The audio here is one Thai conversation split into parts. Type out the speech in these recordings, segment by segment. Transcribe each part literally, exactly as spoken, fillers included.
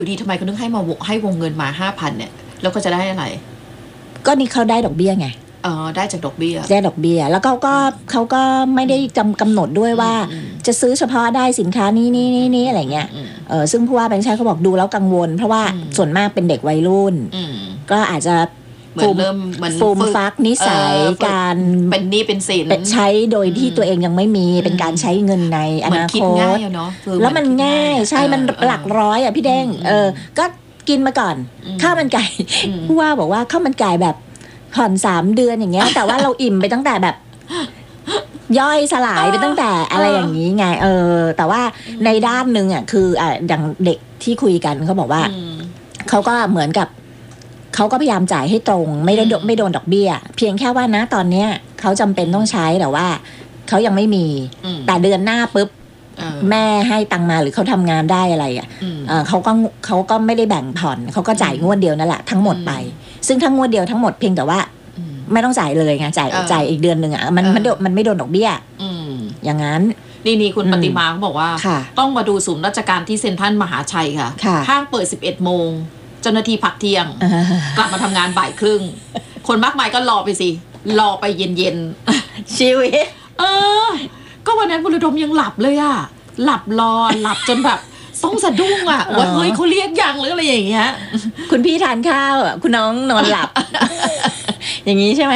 ดีทำไมเขาถึงให้มาให้วงเงินมา ห้าพัน เนี่ยแล้วก็จะได้อะไรก็นี่เขาได้ดอกเบี้ยไงอ๋อได้จากดอกเบี้ยได้ดอกเบี้ยแล้วเขาก็เขาก็ไม่ได้จำกำหนดด้วยว่าจะซื้อเฉพาะได้สินค้านี้นี้นี้นี้อะไรเงี้ยเออซึ่งผู้ว่าแบงค์ชาติเขาบอกดูแล้วกังวลเพราะว่าส่วนมากเป็นเด็กวัยรุ่นก็อาจจะฟูมฟูมฟักนิสัยการเป็นหนี้เป็นสินใช้โดยที่ตัวเองยังไม่มีเป็นการใช้เงินในอนาคตแล้วมันง่ายใช่มันหลักร้อยอ่ะพี่เด้งเออก็กินมาก่อนข้าวมันไก่ผู้ว่าบอกว่าข้าวมันไก่แบบผ่อนสามเดือนอย่างเงี้ยแต่ว่าเราอิ่มไปตั้งแต่แบบย่อยสลายไปตั้งแต่อะไรอย่างนี้ไงเออแต่ว่าในด้านนึงอ่ะคืออ่ะอย่างเด็กที่คุยกันเขาบอกว่าเขาก็เหมือนกับเขาก็พยายามจ่ายให้ตรงไม่ได้ไม่โดนดอกเบี้ยเพียงแค่ว่านะตอนเนี้ยเขาจำเป็นต้องใช้แต่ว่าเขายังไม่มีแต่เดือนหน้าปุ๊บแม่ให้ตังมาหรือเขาทำงานได้อะไรอ่ะเขาก็เขาก็ไม่ได้แบ่งผ่อนเขาก็จ่ายงวดเดียวนั่นแหละทั้งหมดไปซึ่งทั้งงวดเดียวทั้งหมดเพียงแต่ว่าไม่ต้องจ่ายเลยไงจ่ายจ่ายอีกเดือนนึงอ่ะมันมันมันไม่โดนดอกเบี้ยอย่างนั้นนี่นี่คุณปฏิมาเขาบอกว่าต้องมาดูศูนย์ราชการที่เซ็นทรัลมหาชัยค่ะห้างเปิดสิบเอ็ดโมงเจ้าหน้าที่พักเที่ยงกลับมาทำงานบ่ายครึ่งคนมากมายก็รอไปสิรอไปเย็นๆชีวิตเออก็วันนั้นบุรดมยังหลับเลยอ่ะหลับรอหลับจนแบบต้องสะดุ้งอ่ะว่าเฮ้ยเขาเรียกยังหรืออะไรอย่างเงี้ยคุณพี่ทานข้าวอ่ะคุณน้องนอนหลับ อย่างนี้ใช่ไหม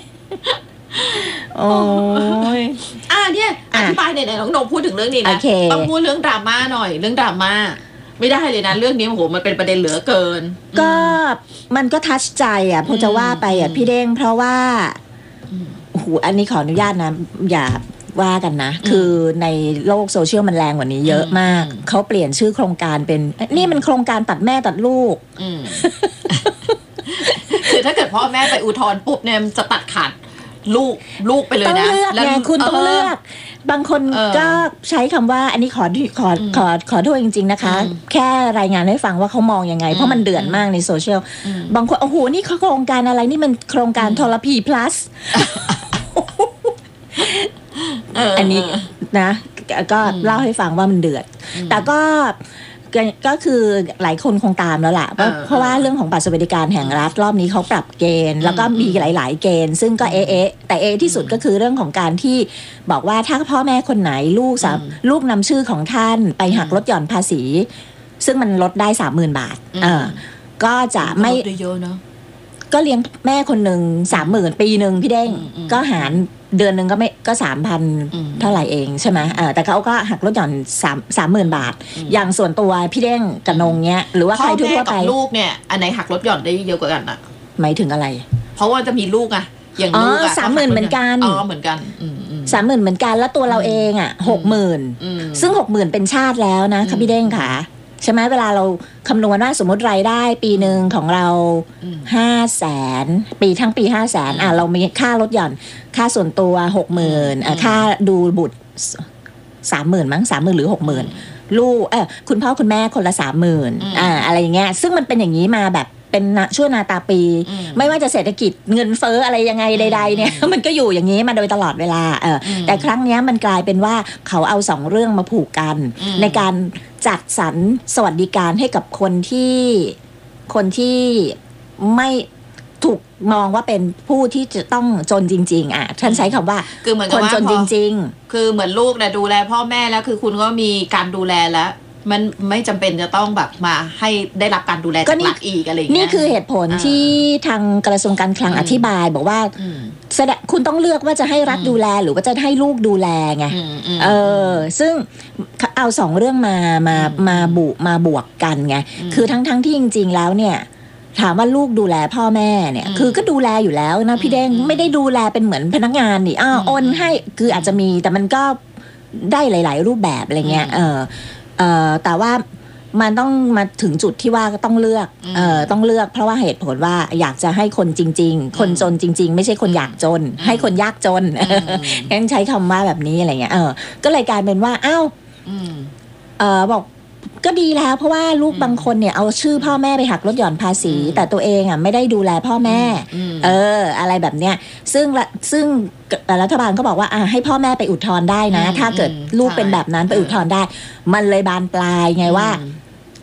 โอ้ยอ่ะเนี่ยอธิบายหน่อยๆน้องนงพูดถึงเรื่องนี้นะต้องพูดเรื่องดราม่าหน่อยเรื่องดราม่าไม่ได้เลยนะเรื่องนี้โอ้โหมันเป็นประเด็นเหลือเกินก็มันก็ทัชใจอ่ะพอจะว่าไปอ่ะพี่เด้งเพราะว่าโอ้โหอันนี้ขออนุญาตนะอย่าว่ากันนะคือในโลกโซเชียลมันแรงกว่านี้เยอะมากเขาเปลี่ยนชื่อโครงการเป็นนี่มันโครงการตัดแม่ตัดลูกคือถ้าเกิดพ่อแม่ไปอุทธรณ์ปุ๊บเนี่ยจะตัดขาดลูกลูกไปเลยนะต้องเลือกไงคุณต้องเลือกบางคนก็ใช้คำว่าอันนี้ขอขอขอขอโทษจริงๆนะคะแค่รายงานให้ฟังว่าเขามองยังไงเพราะมันเดือดมากในโซเชียลบางคนโอ้โหนี่โครงการอะไรนี่มันโครงการทรพี plus อันนี้นะก็เล่าให้ฟังว่ามันเดือดแต่ก็ก็คือหลายคนคงตามแล้วล่ะเพราะว่าเรื่องของบัตรสวัสดิการแห่งรัฐรอบนี้เขาปรับเกณฑ์แล้วก็มีหลายๆเกณฑ์ซึ่งก็เอ๊ะแต่เอที่สุดก็คือเรื่องของการที่บอกว่าถ้าพ่อแม่คนไหนลูกสามลูกนำชื่อของท่านไปหักลดหย่อนภาษีซึ่งมันลดได้ สามหมื่น บาทอ่าก็จะไม่เยอะเนาะก็เลี้ยงแม่คนหนึ่ง สามหมื่น ปีนึงพี่เด้งก็หารเดือนนึงก็ไม่ก็ สามพัน เท่าไหร่เองใช่ไหมเออแต่เขาก็หักลดหย่อน3 30,000 บาทอย่างส่วนตัวพี่เด้งกับนงเนี้ยหรือว่าใครทั่วไปลูกเนี่ยอันไหนหักลดหย่อนได้เยอะกว่ากันอ่ะหมายถึงอะไรเพราะว่าจะมีลูกอ่ะอย่างลูกอ่ะสามหมื่น เหมือนกันอ๋อเหมือนกันสามหมื่นเหมือนกันแล้วตัวเราเองอ่ะ หกหมื่น ซึ่ง หกหมื่น เป็นชาติแล้วนะค่ะพี่เด้งค่ะใช่ไหมเวลาเราคำนวณว่าสมมติรายได้ปีหนึ่งของเราห้าแสนปีทั้งปีห้าแสนอ่ะเรามีค่าลดหย่อนค่าส่วนตัวหกหมื่นอ่ะค่าดูบุตรสามหมื่นมั้งสามหมื่นหรือหกหมื่นลูกเออคุณพ่อคุณแม่คนละสามหมื่นอ่าอะไรอย่างเงี้ยซึ่งมันเป็นอย่างนี้มาแบบเป็นชั่วนาตาปีไม่ว่าจะเศรษฐกิจเงินเฟ้ออะไรยังไงใดๆเนี่ยมันก็อยู่อย่างนี้มาโดยตลอดเวลาเออแต่ครั้งนี้มันกลายเป็นว่าเขาเอาสองเรื่องมาผูกกันในการจัดสรรสวัสดิการให้กับคนที่คนที่ไม่ถูกมองว่าเป็นผู้ที่จะต้องจนจริงๆอ่ะท่านใช้คำว่าคือเหมือนคนจนจริงๆคือเหมือนลูกเนี่ยดูแลพ่อแม่แล้วคือคุณก็มีการดูแลแล้วมันไม่จำเป็นจะต้องแบบมาให้ได้รับการดูแลจากหลักอีกอะไรอย่างเงี้ยนี่คือเหตุผลที่ทางกระทรวงการคลังอธิบายบอกว่าแสดงคุณต้องเลือกว่าจะให้รัฐดูแลหรือว่าจะให้ลูกดูแลไงเออซึ่งเอาสองเรื่องมามามาบุมาบวกกันไงคือทั้งทั้งที่จริงๆแล้วเนี่ยถามว่าลูกดูแลพ่อแม่เนี่ยคือก็ดูแลอยู่แล้วนะพี่เด้งไม่ได้ดูแลเป็นเหมือนพนักงานนี่อ้าวโอนให้คืออาจจะมีแต่มันก็ได้หลายๆรูปแบบอะไรเงี้ยเออเอ่อแต่ว่ามันต้องมาถึงจุดที่ว่าก็ต้องเลือกเอ่อต้องเลือกเพราะว่าเหตุผลว่าอยากจะให้คนจริงๆคนจนจริงๆไม่ใช่คนอยากจนให้คนยากจนงั้นใช้คำว่าแบบนี้อะไรเงี้ยเออก็เลยกลายเป็นว่าอ้าวเอ่อบอกก็ดีแล้วเพราะว่าลูกบางคนเนี่ยเอาชื่อพ่อแม่ไปหักลดหย่อนภาษีแต่ตัวเองอ่ะไม่ได้ดูแลพ่อแม่เอออะไรแบบเนี้ยซึ่งซึ่งรัฐบาลก็บอกว่าอ่ะให้พ่อแม่ไปอุทธรณ์ได้นะถ้าเกิดลูกเป็นแบบนั้นไปอุทธรณ์ได้มันเลยบานปลายไงว่า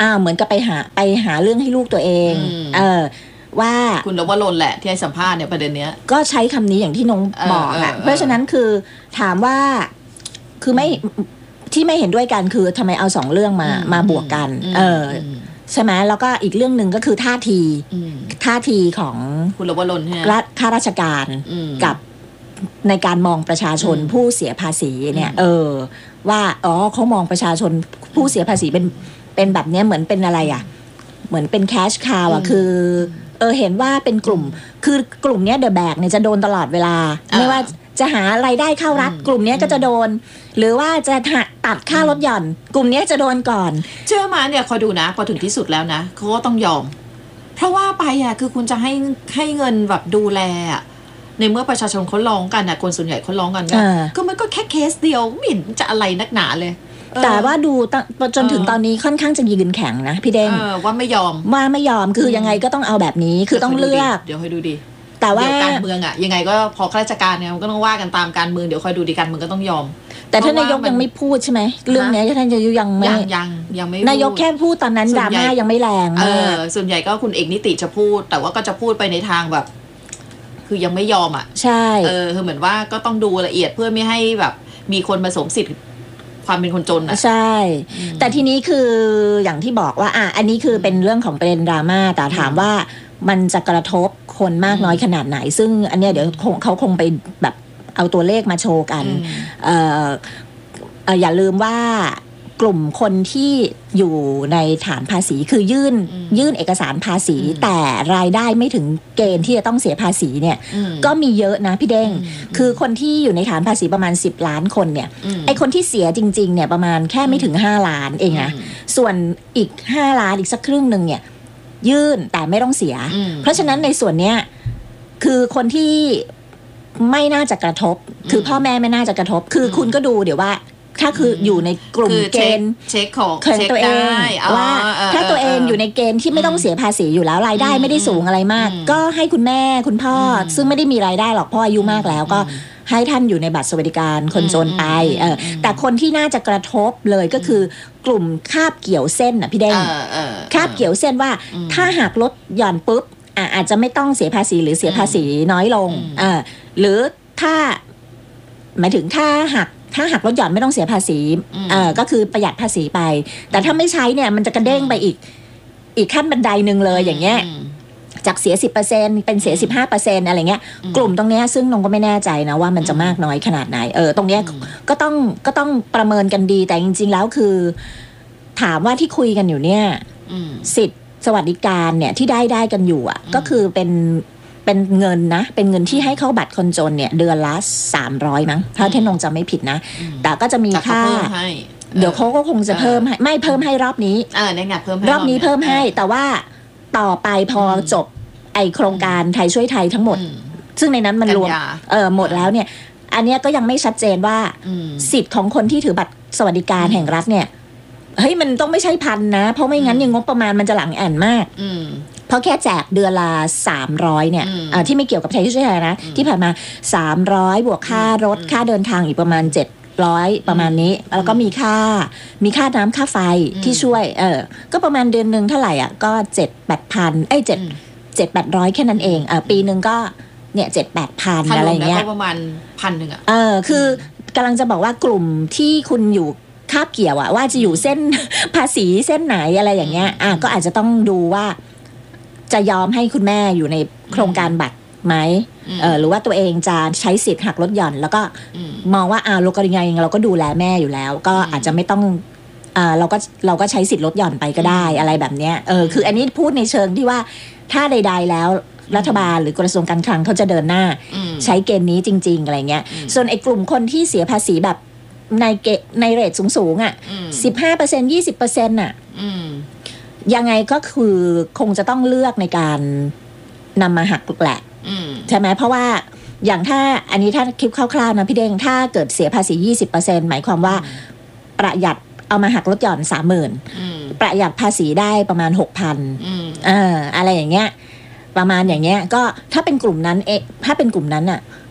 อ้าวเหมือนกับไปหาไปหาเรื่องให้ลูกตัวเองเออว่าคุณนวรนแหละที่ให้สัมภาษณ์เนี่ยประเด็นเนี้ยก็ใช้คำนี้อย่างที่น้องบอกอ่ะเพราะฉะนั้นคือถามว่าคือไม่ที่ไม่เห็นด้วยกันคือทำไมเอาสองเรื่องมามาบวกกันเออใช่ไหมแล้วก็อีกเรื่องหนึ่งก็คือท่าทีท่าทีของคุณนวรนรัฐข้าราชการกับในการมองประชาชนผู้เสียภาษีเนี่ยเออว่าอ๋อเขามองประชาชนผู้เสียภาษีเป็นเป็นแบบนี้เหมือนเป็นอะไรอ่ะเหมือนเป็นแคชคาวอ่ะคือเออเห็นว่าเป็นกลุ่มคือกลุ่มเนี้ยเดอะแบกเนี่ยจะโดนตลอดเวลาไม่ว่าจะหารายได้เข้ารัฐกลุ่มนี้ก็จะโดนหรือว่าจะตัดค่ารถหย่อนกลุ่มนี้จะโดนก่อนเชื่อมาเนี่ยคอยดูนะพอถึงที่สุดแล้วนะเขาก็ต้องยอมเพราะว่าไปอ่ะคือคุณจะให้ให้เงินแบบดูแลในเมื่อประชาชนเขาร้องกันอ่ะคนส่วนใหญ่เขาร้องกันก็มันก็แค่เคสเดียวไม่เห็นจะอะไรนักหนาเลยแต่ว่าดูจนถึงตอนนี้ค่อนข้างจะยืนแข็งนะพี่เด้งว่าไม่ยอมว่าไม่ยอมคือยังไงก็ต้องเอาแบบนี้คือต้องเลือกเดี๋ยวคอยดูดิแต่ว่าการเมืองอ่ะยังไงก็พอข้าราชการเนี่ยมันก็ต้องว่ากันตามการเมืองเดี๋ยวคอยดูดีการเมืองก็ต้องยอมแต่ท่านนายกยังไม่พูดใช่ไหมเรื่องนี้ท่านนายกยังไม่ยังยังไม่นายกแค่พูดตอนนั้นดราม่ายังไม่แรงเออส่วนใหญ่ก็คุณเอกนิติจะพูดแต่ว่าก็จะพูดไปในทางแบบคือยังไม่ยอมอ่ะใช่เออคือเหมือนว่าก็ต้องดูละเอียดเพื่อไม่ให้แบบมีคนมาสวมสิทธิ์ความเป็นคนจนอ่ะใช่แต่ทีนี้คืออย่างที่บอกว่าอ่ะอันนี้คือเป็นเรื่องของประเด็นดราม่าแต่ถามว่ามันจะกระทบคนมากน้อยขนาดไหนซึ่งอันเนี้ยเดี๋ยวเขาคงไปแบบเอาตัวเลขมาโชว์กันเอ่อเอ่ออย่าลืมว่ากลุ่มคนที่อยู่ในฐานภาษีคือยื่นยื่นเอกสารภาษีแต่รายได้ไม่ถึงเกณฑ์ที่จะต้องเสียภาษีเนี่ยก็มีเยอะนะพี่เด้งคือคนที่อยู่ในฐานภาษีประมาณสิบล้านคนเนี่ยไอคนที่เสียจริงๆเนี่ยประมาณแค่ไม่ถึงห้าล้านเองนะส่วนอีกห้าล้านอีกสักครึ่งนึงเนี่ยยื่นแต่ไม่ต้องเสียเพราะฉะนั้นในส่วนเนี้ยคือคนที่ไม่น่าจะกระทบคือพ่อแม่ไม่น่าจะกระทบคือคุณก็ดูเดี๋ยวว่าถ้าคืออยู่ในกลุ่มเกณฑ์เช็คของตัวเองว่าถ้าตัวเองอยู่ในเกณฑ์ที่ไม่ต้องเสียภาษีอยู่แล้วรายได้ไม่ได้สูงอะไรมากก็ให้คุณแม่คุณพ่อซึ่งไม่ได้มีรายได้หรอกพ่ออายุมากแล้วก็ให้ท่านอยู่ในบัตรสวัสดิการคนจนไปเออแต่คนที่น่าจะกระทบเลยก็คือกลุ่มคาบเกี่ยวเส้นน่ะพี่เด้งคาบเกี่ยวเส้นว่าถ้าหากลดหย่อนปุ๊บอ่ะอาจจะไม่ต้องเสียภาษีหรือเสียภาษีน้อยลงอ่าหรือถ้าหมายถึงถ้าหักถ้าหักลดหย่อนไม่ต้องเสียภาษีเอ่อก็คือประหยัดภาษีไปแต่ถ้าไม่ใช้เนี่ยมันจะกระเด้งไปอีกอีกขั้นบันไดหนึ่งเลยอย่างเงี้ยจากเสีย สิบเปอร์เซ็นต์ เป็นเสีย สิบห้าเปอร์เซ็นต์ อะไรเงี้ยกลุ่มตรงเนี้ยซึ่งนงก็ไม่แน่ใจนะว่ามันจะมากน้อยขนาดไหนเออตรงเนี้ยก็ต้องก็ต้องประเมินกันดีแต่จริงๆแล้วคือถามว่าที่คุยกันอยู่เนี่ยสิทธิ์สวัสดิการเนี่ยที่ได้ได้กันอยู่อ่ะก็คือเป็นเป็นเงินนะเป็นเงินที่ให้เข้าบัตรคนจนเนี่ยเดือนละสามร้อยมั้งถ้าเทนนงจำไม่ผิดนะแต่ก็จะมีค่าเดี๋ยวเขาก็คงจะเพิ่มให้ไม่เพิ่มให้รอบนี้เออในงานเพิ่มให้รอบนี้เพิ่มให้แต่ว่าต่อไปพอจบไอโครงการไทยช่วยไทยทั้งหมดซึ่งในนั้นมันรวมเออหมดแล้วเนี่ยอันนี้ก็ยังไม่ชัดเจนว่าสิทธิ์ของคนที่ถือบัตรสวัสดิการแห่งรัฐเนี่ยเฮ้ยมันต้องไม่ใช่พันนะเพราะไม่งั้นยังงบประมาณมันจะหลังแอนมากเพราะแค่แจกเดือนละสามร้อยเนี่ยที่ไม่เกี่ยวกับไทยช่วยไทยนะที่ผ่านมาสามร้อยบวกค่ารถค่าเดินทางอีกประมาณเจ็ดร้อยประมาณนี้แล้วก็มีค่ามีค่าน้ำค่าไฟที่ช่วยเออก็ประมาณเดือนนึงเท่าไหร่อ่ะก็เจ็ดแปดพันเอ้ยเจ็ดเจ็ดแปดร้อยแค่นั้นเองเออปีนึงก็เนี่ยเจ็ดแปดพันอะไรเงี้ยประมาณพันหนึ่งอ่ะเออคือกำลังจะบอกว่ากลุ่มที่คุณอยู่คาบเกี่ยวอะว่าจะอยู่เส้นภาษีเส้นไหนอะไรอย่างเงี้ยอ่ะก็อาจจะต้องดูว่าจะยอมให้คุณแม่อยู่ในโครงการบัตรไหมเออหรือว่าตัวเองจะใช้สิทธิ์หักลดหย่อนแล้วก็มองว่าอ่าเราก็ยังไงเราก็ดูแลแม่อยู่แล้วก็อาจจะไม่ต้องอ่าเราก็เราก็ใช้สิทธิ์ลดหย่อนไปก็ได้อะไรแบบเนี้ยเออคืออันนี้พูดในเชิงที่ว่าถ้าใดๆแล้วรัฐบาลหรือกระทรวงการคลังเขาจะเดินหน้าใช้เกณฑ์นี้จริงๆอะไรเงี้ยส่วนไอ้กลุ่มคนที่เสียภาษีแบบในเกในเรทสูงๆอ่ะสิบห้าเปอร์เซ็นต์ยี่สิบเปอร์เซ็นต์อ่ะยังไงก็คือคงจะต้องเลือกในการนำมาหักแหละใช่ไหมเพราะว่าอย่างถ้าอันนี้ถ้าคลิปคร่าวๆนะพี่เด้งถ้าเกิดเสียภาษี ยี่สิบเปอร์เซ็นต์ หมายความว่าประหยัดเอามาหักลดหย่อน สามหมื่น ประหยัดภาษีได้ประมาณ หกพัน อ่าอะไรอย่างเงี้ยประมาณอย่างเงี้ยก็ถ้าเป็นกลุ่มนั้นเอ๊ะถ้าเป็นกลุ่มนั้นอ่ะ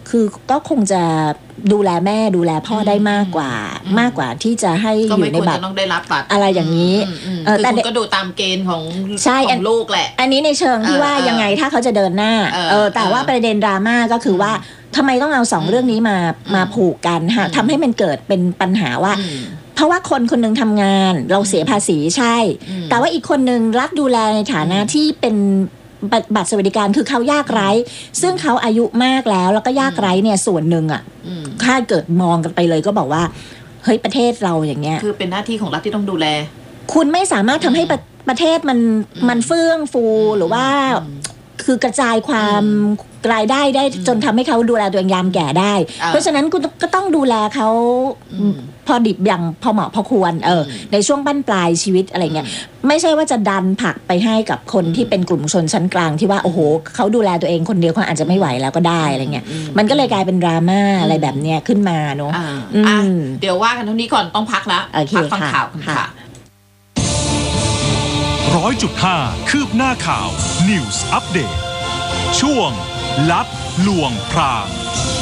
คือก็คงจะดูแลแม่ดูแลพ่อได้มากกว่ามากกว่าที่จะให้อยู่ในบัตรต้องได้รับบัตรอะไรอย่างนี้แต่ก็ดูตามเกณฑ์ของของลูกแหละอันนี้ในเชิงที่ว่ายังไงถ้าเขาจะเดินหน้าเออแต่ว่าประเด็นดราม่าก็คือว่าทำไมต้องเอาสองเรื่องนี้มามาผูกกันฮะทำให้มันเกิดเป็นปัญหาว่าเพราะว่าคนคนนึงทำงานเราเสียภาษีใช่แต่ว่าอีกคนนึงรับดูแลในฐานะที่เป็นบัตรสวัสดิการคือเขายากไร้ซึ่งเขาอายุมากแล้วแล้วก็ยากไร้เนี่ยส่วนหนึ่งอ่ะถ้าเกิดมองกันไปเลยก็บอกว่าเฮ้ยประเทศเราอย่างเงี้ยคือเป็นหน้าที่ของรัฐที่ต้องดูแลคุณไม่สามารถทำให้ประประเทศมันมันเฟื่องฟูหรือว่าคือกระจายความรายได้ได้จนทำให้เขาดูแลตัวเองยามแก่ได้เพราะฉะนั้นคุณก็ต้องดูแลเขาพอดิบอย่างพอเหมาะพอควรเออในช่วงบั้นปลายชีวิตอะไรเงี้ยไม่ใช่ว่าจะดันผลักไปให้กับคนที่เป็นกลุ่มชนชั้นกลางที่ว่าโอ้โหเขาดูแลตัวเองคนเดียวเขาอาจจะไม่ไหวแล้วก็ได้อะไรเงี้ยมันก็เลยกลายเป็นดราม่าอะไรแบบเนี้ยขึ้นมาเนาะเดี๋ยวว่ากันเท่านี้ก่อนต้องพักละพักฟังข่าวกันค่ะร้อยจุดห้าคืบหน้าข่าว News Update ช่วงลัดลวงพราง